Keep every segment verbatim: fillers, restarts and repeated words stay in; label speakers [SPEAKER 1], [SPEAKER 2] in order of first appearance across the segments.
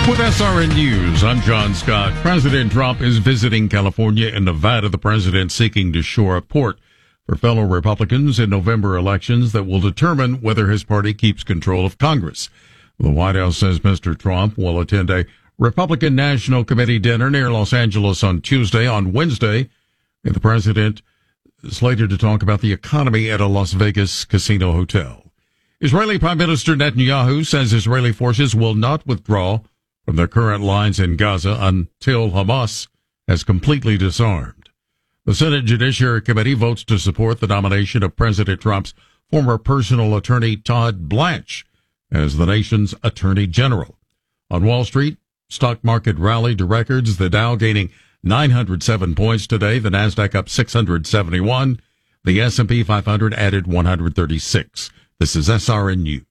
[SPEAKER 1] With S R N News, I'm John Scott. President Trump is visiting California and Nevada. The president seeking to shore up support for fellow Republicans in November elections that will determine whether his party keeps control of Congress. The White House says Mister Trump will attend a Republican National Committee dinner near Los Angeles on Tuesday. On Wednesday, the president is slated to talk about the economy at a Las Vegas casino hotel. Israeli Prime Minister Netanyahu says Israeli forces will not withdraw from their current lines in Gaza until Hamas has completely disarmed. The Senate Judiciary Committee votes to support the nomination of President Trump's former personal attorney Todd Blanche as the nation's attorney general. On Wall Street, stock market rallied to records, the Dow gaining nine hundred seven points today, the Nasdaq up six hundred seventy-one, the S and P five hundred added one hundred thirty-six. This is S R N News.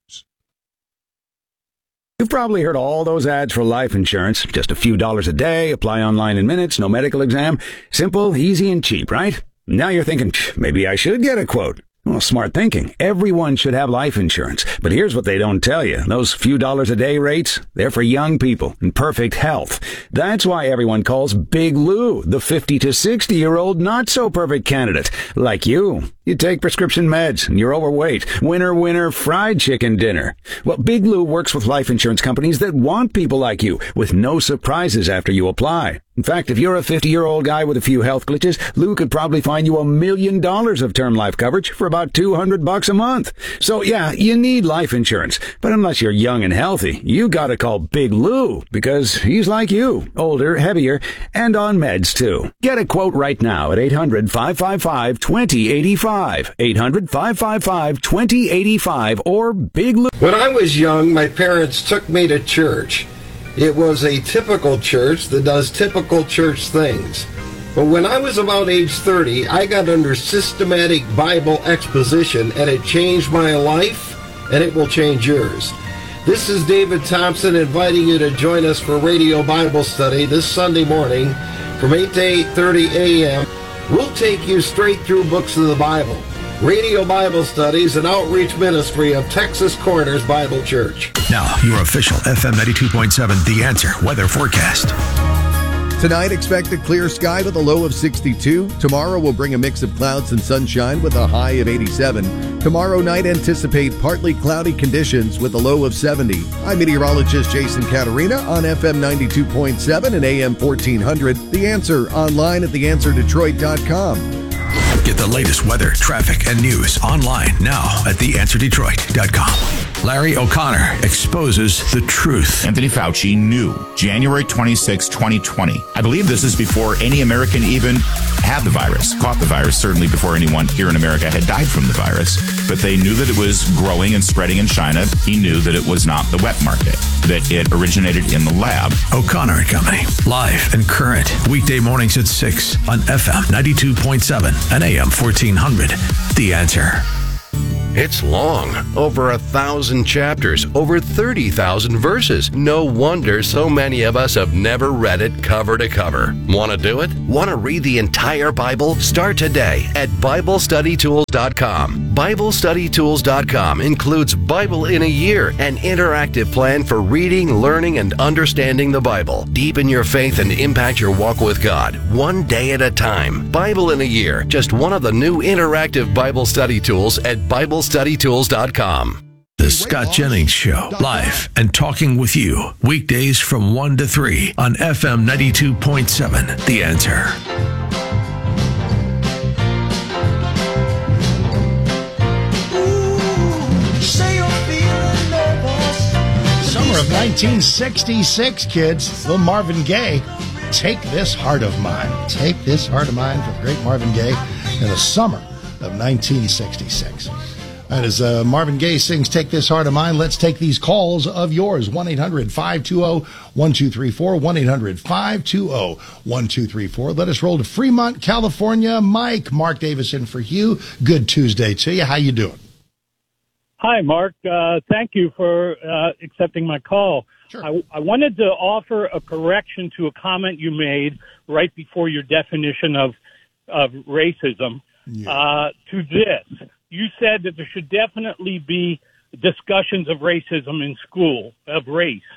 [SPEAKER 2] You've probably heard all those ads for life insurance. Just a few dollars a day, apply online in minutes, no medical exam. Simple, easy, and cheap, right? Now you're thinking, maybe I should get a quote. Well, smart thinking. Everyone should have life insurance. But here's what they don't tell you. Those few dollars a day rates, they're for young people in perfect health. That's why everyone calls Big Lou the fifty to sixty year old not so perfect candidate. Like you. You take prescription meds and you're overweight. Winner, winner, fried chicken dinner. Well, Big Lou works with life insurance companies that want people like you with no surprises after you apply. In fact, if you're a fifty-year-old guy with a few health glitches, Lou could probably find you a million dollars of term life coverage for about two hundred bucks a month. So yeah, you need life insurance. But unless you're young and healthy, you gotta call Big Lou because he's like you, older, heavier, and on meds too. Get a quote right now at eight hundred, five five five, two zero eight five. eight hundred, five five five, two zero eight five or Big Lou.
[SPEAKER 3] When I was young, my parents took me to church. It was a typical church that does typical church things. But when I was about age thirty, I got under systematic Bible exposition, and it changed my life, and it will change yours. This is David Thompson inviting you to join us for Radio Bible Study this Sunday morning from eight to eight thirty a.m. We'll take you straight through books of the Bible. Radio Bible Studies, an outreach ministry of Texas Corners Bible Church.
[SPEAKER 4] Now, your official F M ninety-two point seven The Answer weather forecast.
[SPEAKER 5] Tonight, expect a clear sky with a low of sixty-two. Tomorrow will bring a mix of clouds and sunshine with a high of eighty-seven. Tomorrow night, anticipate partly cloudy conditions with a low of seventy. I'm meteorologist Jason Caterina on F M ninety-two point seven and A M fourteen hundred. The Answer online at the answer detroit dot com.
[SPEAKER 4] Get the latest weather, traffic, and news online now at the answer detroit dot com. Larry O'Connor exposes the truth.
[SPEAKER 6] Anthony Fauci knew January twenty-sixth, twenty twenty. I believe this is before any American even had the virus, caught the virus, certainly before anyone here in America had died from the virus. But they knew that it was growing and spreading in China. He knew that it was not the wet market, that it originated in the lab.
[SPEAKER 4] O'Connor and Company, live and current, weekday mornings at six on F M ninety-two point seven and A M fourteen hundred. The Answer.
[SPEAKER 7] It's long, over a thousand chapters, over thirty thousand verses. No wonder so many of us have never read it cover to cover. Want to do it? Want to read the entire Bible? Start today at Bible Study Tools dot com. Bible Study Tools dot com includes Bible in a Year, an interactive plan for reading, learning, and understanding the Bible. Deepen your faith and impact your walk with God, one day at a time. Bible in a Year, just one of the new interactive Bible study tools at Bible Study Tools dot com.
[SPEAKER 4] The Scott Jennings Show, live and talking with you, weekdays from one to three on F M ninety-two point seven. The Answer.
[SPEAKER 8] Summer of nineteen sixty-six, kids. Little Marvin Gaye. Take This Heart of Mine. Take This Heart of Mine from great Marvin Gaye in the summer of nineteen sixty-six. And as uh, Marvin Gaye sings Take This Heart of Mine, let's take these calls of yours. one eight hundred, five two zero, one two three four. one eight hundred, five two zero, one two three four. Let us roll to Fremont, California. Mike, Mark Davison for Hugh. Good Tuesday to you. How you doing?
[SPEAKER 9] Hi, Mark. Uh, thank you for uh, accepting my call.
[SPEAKER 8] Sure.
[SPEAKER 9] I, I wanted to offer a correction to a comment you made right before your definition of, of racism. Yeah. Uh, to this. You said that there should definitely be discussions of racism in school, of race.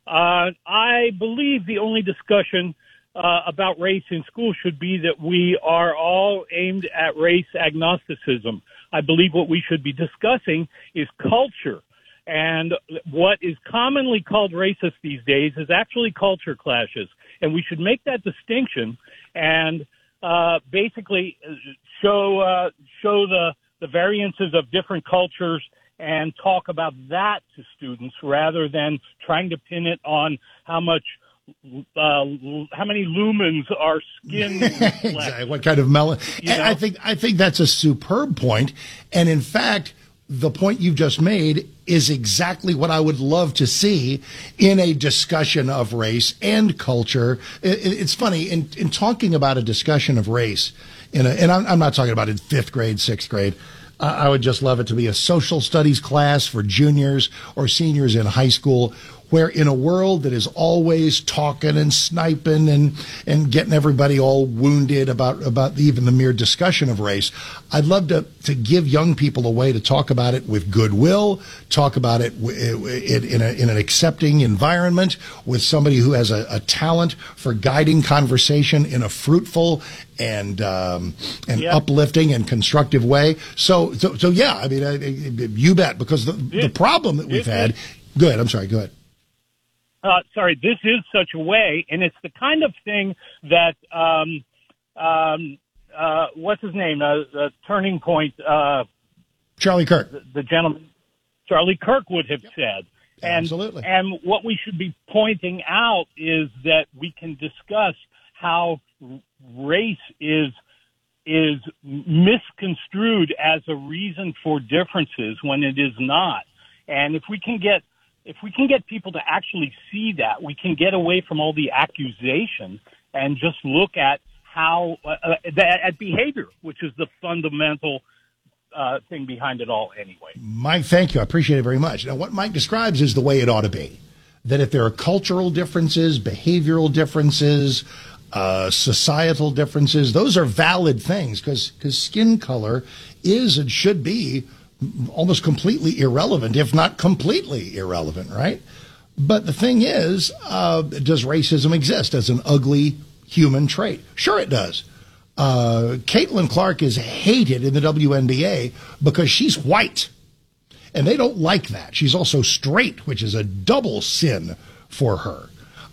[SPEAKER 9] Uh, I believe the only discussion uh, about race in school should be that we are all aimed at race agnosticism. I believe what we should be discussing is culture. And what is commonly called racist these days is actually culture clashes. And we should make that distinction and uh, basically show uh, show the, the variances of different cultures and talk about that to students rather than trying to pin it on how much uh, how many lumens our skin reflects.
[SPEAKER 8] Exactly. What kind of melanin? I think I think that's a superb point. And in fact, the point you've just made is exactly what I would love to see in a discussion of race and culture. It, it's funny, in, in talking about a discussion of race, in a, and I'm, I'm not talking about in fifth grade, sixth grade, uh, I would just love it to be a social studies class for juniors or seniors in high school, where in a world that is always talking and sniping and, and getting everybody all wounded about, about even the mere discussion of race, I'd love to, to give young people a way to talk about it with goodwill, talk about it in, a, in an accepting environment with somebody who has a, a talent for guiding conversation in a fruitful and um, and yeah. uplifting and constructive way. So, so, so yeah, I mean, I, you bet, because the, it, the problem that we've it, had, go ahead, I'm sorry, go ahead.
[SPEAKER 9] Uh, sorry, this is such a way, and it's the kind of thing that, um, um, uh, what's his name, uh, the Turning Point, uh,
[SPEAKER 8] Charlie Kirk,
[SPEAKER 9] the, the gentleman, Charlie Kirk would have yep. said. And,
[SPEAKER 8] Absolutely.
[SPEAKER 9] And what we should be pointing out is that we can discuss how race is is misconstrued as a reason for differences when it is not. And if we can get If we can get people to actually see that, we can get away from all the accusation and just look at how uh, at behavior, which is the fundamental uh, thing behind it all anyway.
[SPEAKER 8] Mike, thank you. I appreciate it very much. Now, what Mike describes is the way it ought to be, that if there are cultural differences, behavioral differences, uh, societal differences, those are valid things, because because skin color is and should be almost completely irrelevant, if not completely irrelevant, right? But the thing is, uh, does racism exist as an ugly human trait? Sure it does. Uh, Caitlin Clark is hated in the W N B A because she's white, and they don't like that. She's also straight, which is a double sin for her.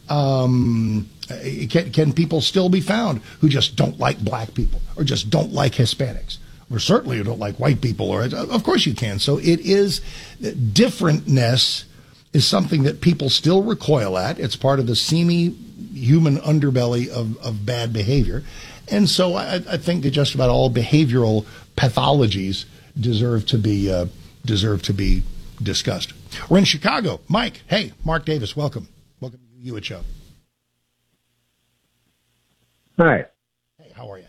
[SPEAKER 8] Um, can, can people still be found who just don't like black people or just don't like Hispanics? Or certainly you don't like white people, or of course you can. So it is, differentness is something that people still recoil at. It's part of the seamy human underbelly of, of bad behavior. And so I, I think that just about all behavioral pathologies deserve to be uh, deserve to be discussed. We're in Chicago. Mike, hey, Mark Davis, welcome. Welcome to the Hewitt Show.
[SPEAKER 10] Hi.
[SPEAKER 8] Hey, how are you?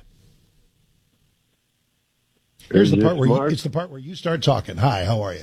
[SPEAKER 8] Here's the part where you, it's the part where you start talking. Hi, how are you?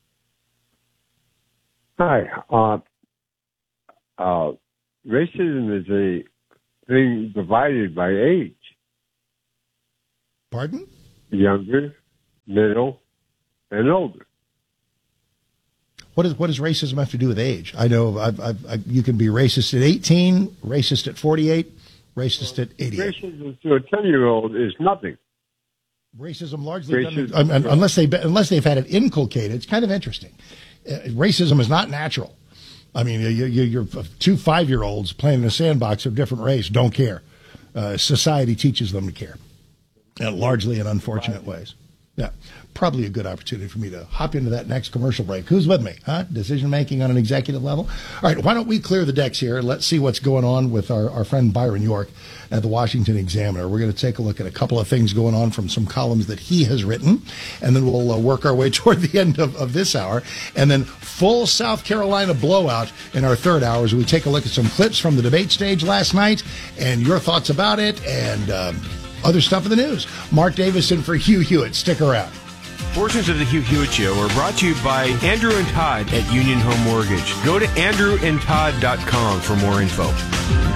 [SPEAKER 10] Hi. Uh, uh, racism is a thing divided by age.
[SPEAKER 8] Pardon?
[SPEAKER 10] Younger, middle, and older.
[SPEAKER 8] What does what does racism have to do with age? I know I've, I've, I, you can be racist at eighteen, racist at forty-eight, racist well, at eighty-eight.
[SPEAKER 10] Racism to a ten-year-old is nothing.
[SPEAKER 8] Racism largely, Racism, done, un, unless they unless they've had it inculcated, it's kind of interesting. Uh, racism is not natural. I mean, you, you, you're two five-year-olds playing in a sandbox of different race don't care. Uh, society teaches them to care, and largely in unfortunate ways. Yeah, probably a good opportunity for me to hop into that next commercial break. Who's with me? Huh? Decision making on an executive level. All right, why don't we clear the decks here and let's see what's going on with our, our friend Byron York at the Washington Examiner. We're going to take a look at a couple of things going on from some columns that he has written, and then we'll uh, work our way toward the end of, of this hour. And then full South Carolina blowout in our third hour as we take a look at some clips from the debate stage last night and your thoughts about it and um, other stuff in the news. Mark Davison for Hugh Hewitt. Stick around.
[SPEAKER 11] Portions of the Hugh Hewitt Show are brought to you by Andrew and Todd at Union Home Mortgage. Go to andrew and todd dot com for more info.